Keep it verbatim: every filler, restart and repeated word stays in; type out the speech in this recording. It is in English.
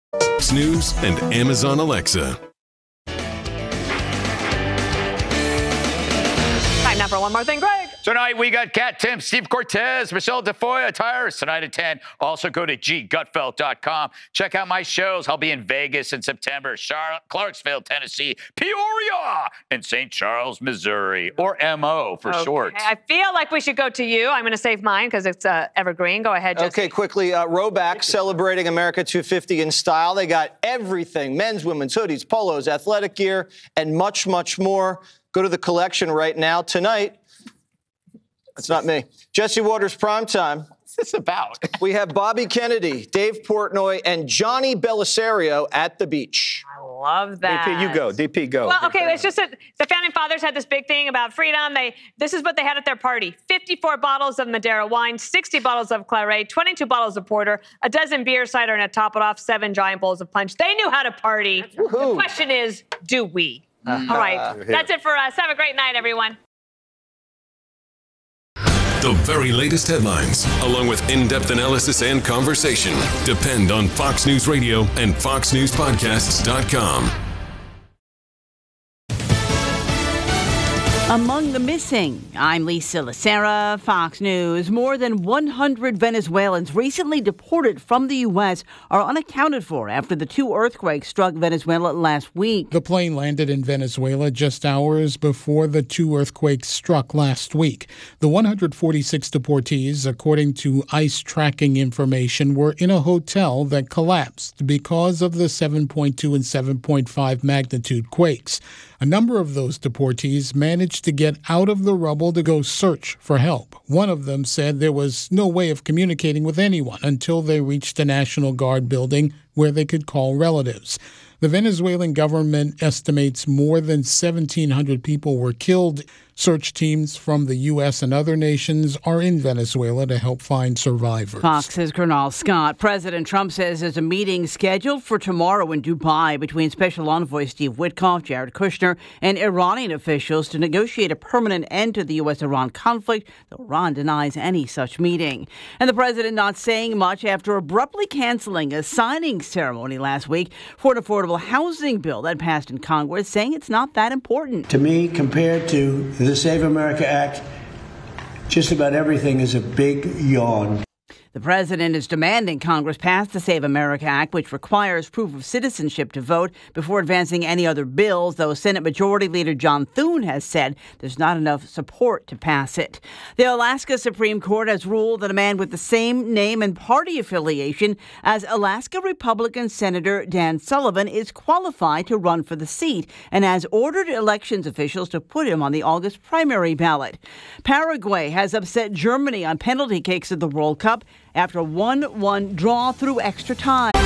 Fox News and Amazon Alexa. Time now for one more thing, Greg. Tonight, we got Kat Tim, Steve Cortez, Michelle DeFoy, Tires tonight at ten. Also, go to g gutfeld dot com. Check out my shows. I'll be in Vegas in September, Charlotte, Clarksville, Tennessee, Peoria, and Saint Charles, Missouri, or M O for okay. short. I feel like we should go to you. I'm going to save mine because it's uh, evergreen. Go ahead, Jesse. Okay, quickly. Uh, Roback celebrating America two fifty in style. They got everything: men's, women's, hoodies, polos, athletic gear, and much, much more. Go to the collection right now. Tonight, it's not me. Jesse Waters Primetime. What's this about? We have Bobby Kennedy, Dave Portnoy, and Johnny Bellisario at the beach. I love that. D P, you go. D P, go. Well, okay, it's just that the Founding Fathers had this big thing about freedom. They This is what they had at their party. fifty-four bottles of Madeira wine, sixty bottles of Claret, twenty-two bottles of porter, a dozen beer cider, and to top it off, seven giant bowls of punch. They knew how to party. Woo-hoo. The question is, do we? Uh, All right, that's it for us. Have a great night, everyone. The very latest headlines, along with in-depth analysis and conversation, depend on Fox News Radio and fox news podcasts dot com. Among the missing, I'm Lisa Lacera, Fox News. More than one hundred Venezuelans recently deported from the U S are unaccounted for after the two earthquakes struck Venezuela last week. The plane landed in Venezuela just hours before the two earthquakes struck last week. The one hundred forty-six deportees, according to ICE tracking information, were in a hotel that collapsed because of the seven point two and seven point five magnitude quakes. A number of those deportees managed to get out of the rubble to go search for help. One of them said there was no way of communicating with anyone until they reached a National Guard building where they could call relatives. The Venezuelan government estimates more than seventeen hundred people were killed. Search teams from the U S and other nations are in Venezuela to help find survivors. Fox's Colonel Scott. President Trump says there's a meeting scheduled for tomorrow in Dubai between Special Envoy Steve Witkoff, Jared Kushner, and Iranian officials to negotiate a permanent end to the U S Iran conflict, though Iran denies any such meeting. And the president not saying much after abruptly canceling a signing ceremony last week for an affordable housing bill that passed in Congress, saying it's not that important. To me, compared to the Save America Act, just about everything is a big yawn. The president is demanding Congress pass the Save America Act, which requires proof of citizenship to vote before advancing any other bills, though Senate Majority Leader John Thune has said there's not enough support to pass it. The Alaska Supreme Court has ruled that a man with the same name and party affiliation as Alaska Republican Senator Dan Sullivan is qualified to run for the seat and has ordered elections officials to put him on the August primary ballot. Paraguay has upset Germany on penalty kicks at the World Cup after a one one draw through extra time.